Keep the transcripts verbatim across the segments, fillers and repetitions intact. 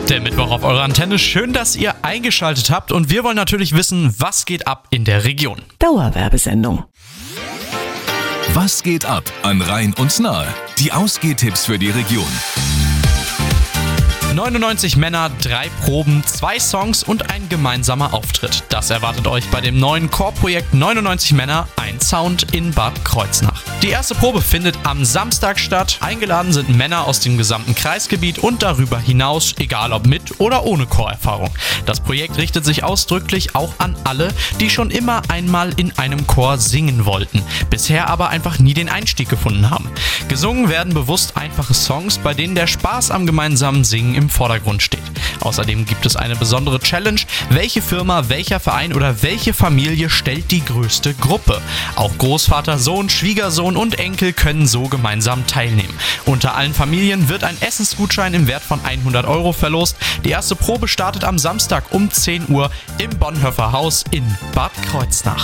Der Mittwoch auf eurer Antenne. Schön, dass ihr eingeschaltet habt und wir wollen natürlich wissen, was geht ab in der Region. Dauerwerbesendung. Was geht ab an Rhein und Nahe? Die Ausgehtipps für die Region. neunundneunzig Männer, drei Proben, zwei Songs und ein gemeinsamer Auftritt. Das erwartet euch bei dem neuen Chorprojekt neunundneunzig Männer, ein Sound in Bad Kreuznach. Die erste Probe findet am Samstag statt. Eingeladen sind Männer aus dem gesamten Kreisgebiet und darüber hinaus, egal ob mit oder ohne Chorerfahrung. Das Projekt richtet sich ausdrücklich auch an alle, die schon immer einmal in einem Chor singen wollten, bisher aber einfach nie den Einstieg gefunden haben. Gesungen werden bewusst einfache Songs, bei denen der Spaß am gemeinsamen Singen im Vordergrund steht. Außerdem gibt es eine besondere Challenge: Welche Firma, welcher Verein oder welche Familie stellt die größte Gruppe? Auch Großvater, Sohn, Schwiegersohn und Enkel können so gemeinsam teilnehmen. Unter allen Familien wird ein Essensgutschein im Wert von hundert Euro verlost. Die erste Probe startet am Samstag um zehn Uhr im Bonhoeffer Haus in Bad Kreuznach.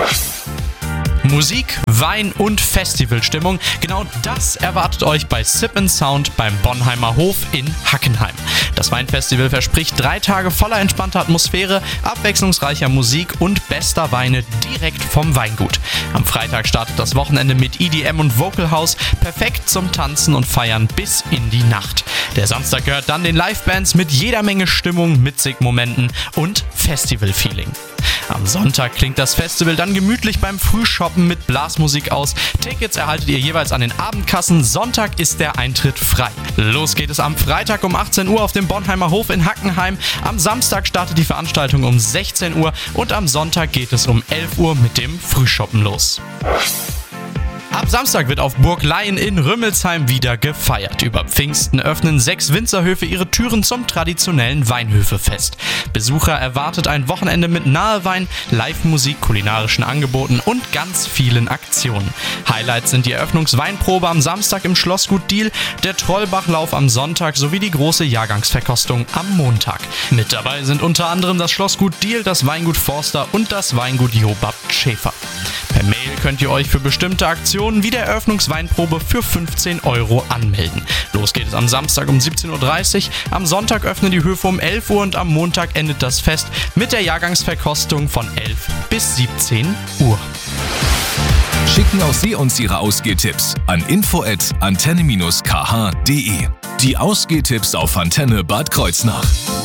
Musik, Wein und Festivalstimmung, genau das erwartet euch bei Sip and Sound beim Bonheimer Hof in Hackenheim. Das Weinfestival verspricht drei Tage voller entspannter Atmosphäre, abwechslungsreicher Musik und bester Weine direkt vom Weingut. Am Freitag startet das Wochenende mit E D M und Vocal House, perfekt zum Tanzen und Feiern bis in die Nacht. Der Samstag gehört dann den Livebands mit jeder Menge Stimmung, Mitsingmomenten und Festival-Feeling. Am Sonntag klingt das Festival dann gemütlich beim Frühshoppen mit Blasmusik aus. Tickets erhaltet ihr jeweils an den Abendkassen. Sonntag ist der Eintritt frei. Los geht es am Freitag um achtzehn Uhr auf dem Bonheimer Hof in Hackenheim. Am Samstag startet die Veranstaltung um sechzehn Uhr und am Sonntag geht es um elf Uhr mit dem Frühshoppen los. Ab Samstag wird auf Burg Laien in Rümmelsheim wieder gefeiert. Über Pfingsten öffnen sechs Winzerhöfe ihre Türen zum traditionellen Weinhöfefest. Besucher erwartet ein Wochenende mit Nahewein, Live-Musik, kulinarischen Angeboten und ganz vielen Aktionen. Highlights sind die Eröffnungsweinprobe am Samstag im Schlossgut Diehl, der Trollbachlauf am Sonntag sowie die große Jahrgangsverkostung am Montag. Mit dabei sind unter anderem das Schlossgut Diehl, das Weingut Forster und das Weingut Jobab Schäfer. Per Mail könnt ihr euch für bestimmte Aktionen wie der Eröffnungsweinprobe für fünfzehn Euro anmelden. Los geht es am Samstag um siebzehn Uhr dreißig, am Sonntag öffnen die Höfe um elf Uhr und am Montag endet das Fest mit der Jahrgangsverkostung von elf bis siebzehn Uhr. Schicken auch Sie uns Ihre Ausgehtipps an info at antenne dash k h punkt de. Die Ausgehtipps auf Antenne Bad Kreuznach.